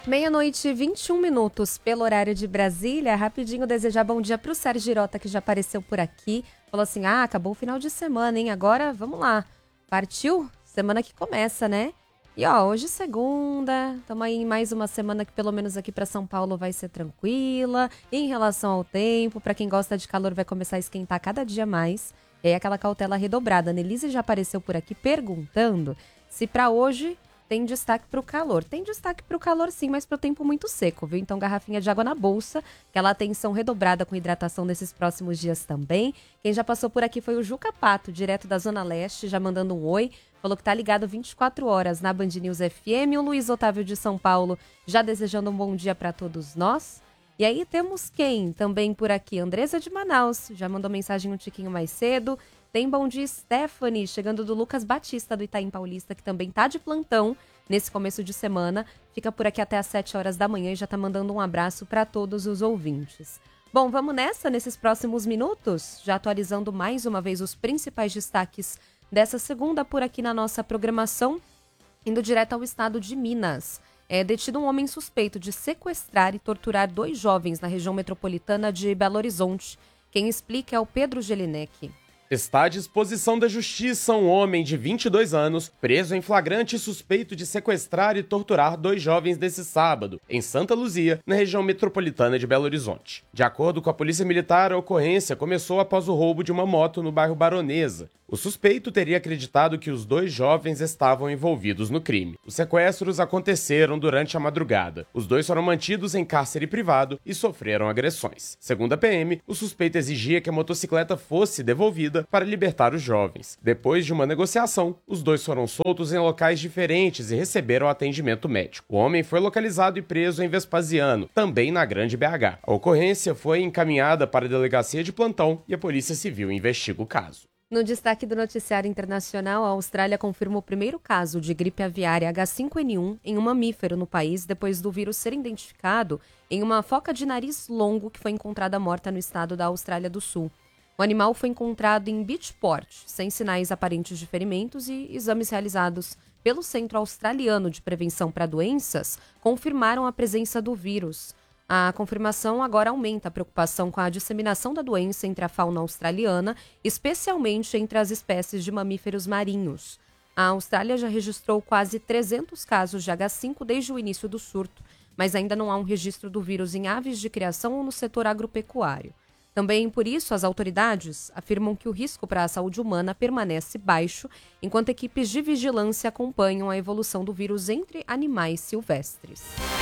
Meia-noite, 21 minutos pelo horário de Brasília. Rapidinho desejar bom dia para o Sérgio Girota, que já apareceu por aqui. Falou assim, acabou o final de semana, hein? Agora, vamos lá. Partiu? Semana que começa, né? E hoje segunda, estamos aí em mais uma semana que pelo menos aqui para São Paulo vai ser tranquila. Em relação ao tempo, para quem gosta de calor vai começar a esquentar cada dia mais. E aí aquela cautela redobrada. A Nelise já apareceu por aqui perguntando se para hoje tem destaque para o calor. Tem destaque para o calor sim, mas para o tempo muito seco, viu? Então garrafinha de água na bolsa, aquela atenção redobrada com hidratação nesses próximos dias também. Quem já passou por aqui foi o Juca Pato, direto da Zona Leste, já mandando um oi. Falou que tá ligado 24 horas na Band News FM. O Luiz Otávio de São Paulo já desejando um bom dia para todos nós. E aí temos quem também por aqui? Andresa de Manaus, já mandou mensagem um tiquinho mais cedo. Tem bom dia Stephanie, chegando do Lucas Batista do Itaim Paulista, que também tá de plantão nesse começo de semana. Fica por aqui até às 7 horas da manhã e já tá mandando um abraço para todos os ouvintes. Bom, vamos nessa nesses próximos minutos, já atualizando mais uma vez os principais destaques dessa segunda por aqui na nossa programação, indo direto ao estado de Minas. É detido um homem suspeito de sequestrar e torturar 2 jovens na região metropolitana de Belo Horizonte. Quem explica é o Pedro Gelinek. Está à disposição da justiça um homem de 22 anos, preso em flagrante e suspeito de sequestrar e torturar 2 jovens desse sábado, em Santa Luzia, na região metropolitana de Belo Horizonte. De acordo com a Polícia Militar, a ocorrência começou após o roubo de uma moto no bairro Baronesa. O suspeito teria acreditado que os 2 jovens estavam envolvidos no crime. Os sequestros aconteceram durante a madrugada. Os 2 foram mantidos em cárcere privado e sofreram agressões. Segundo a PM, o suspeito exigia que a motocicleta fosse devolvida para libertar os jovens. Depois de uma negociação, os 2 foram soltos em locais diferentes e receberam atendimento médico. O homem foi localizado e preso em Vespasiano, também na Grande BH. A ocorrência foi encaminhada para a delegacia de plantão e a Polícia Civil investiga o caso. No destaque do noticiário internacional, a Austrália confirma o primeiro caso de gripe aviária H5N1 em um mamífero no país, depois do vírus ser identificado em uma foca de nariz longo que foi encontrada morta no estado da Austrália do Sul. O animal foi encontrado em Beachport, sem sinais aparentes de ferimentos, e exames realizados pelo Centro Australiano de Prevenção para Doenças confirmaram a presença do vírus. A confirmação agora aumenta a preocupação com a disseminação da doença entre a fauna australiana, especialmente entre as espécies de mamíferos marinhos. A Austrália já registrou quase 300 casos de H5 desde o início do surto, mas ainda não há um registro do vírus em aves de criação ou no setor agropecuário. Também por isso, as autoridades afirmam que o risco para a saúde humana permanece baixo, enquanto equipes de vigilância acompanham a evolução do vírus entre animais silvestres.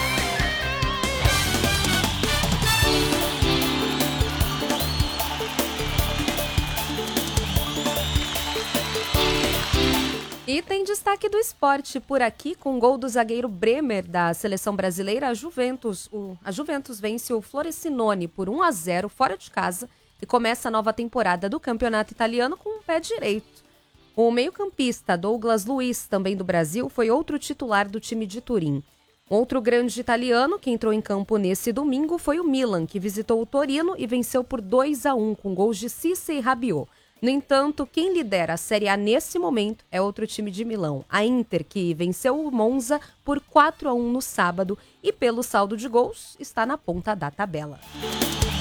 E tem destaque do esporte por aqui, com o gol do zagueiro Bremer da seleção brasileira. A Juventus vence o Frosinone por 1-0 fora de casa e começa a nova temporada do campeonato italiano com o pé direito. O meio-campista Douglas Luiz, também do Brasil, foi outro titular do time de Turim. Outro grande italiano que entrou em campo nesse domingo foi o Milan, que visitou o Torino e venceu por 2-1 com gols de Cisse e Rabiot. No entanto, quem lidera a Série A nesse momento é outro time de Milão, a Inter, que venceu o Monza por 4-1 no sábado e pelo saldo de gols está na ponta da tabela.